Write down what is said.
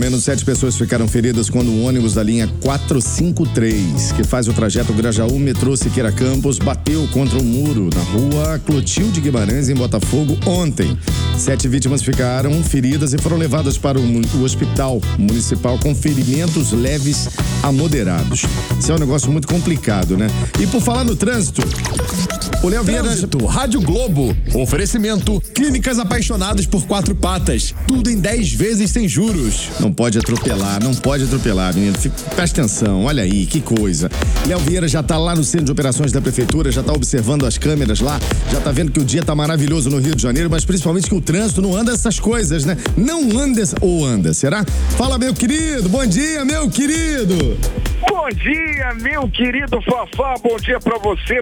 menos 7 pessoas ficaram feridas quando o ônibus da linha 453, que faz o trajeto Grajaú-Metrô Siqueira Campos, bateu contra um muro na rua Clotilde Guimarães, em Botafogo, ontem. 7 vítimas ficaram feridas e foram levadas para o hospital municipal com ferimentos leves a moderados. Isso é um negócio muito complicado, né? E por falar no trânsito, o Léo Vieira... Rádio Globo. Oferecimento: Clínicas Apaixonadas por 4 Patas. Tudo em 10 vezes sem juros. Não pode atropelar, menino. Presta atenção, olha aí, que coisa. Léo Vieira já tá lá no centro de operações da prefeitura, já tá observando as câmeras lá, já tá vendo que o dia tá maravilhoso no Rio de Janeiro, mas principalmente que o trânsito não anda essas coisas, né? Não anda, ou anda, será? Fala, meu querido, bom dia, meu querido. Bom dia, meu querido Fafá, bom dia pra você,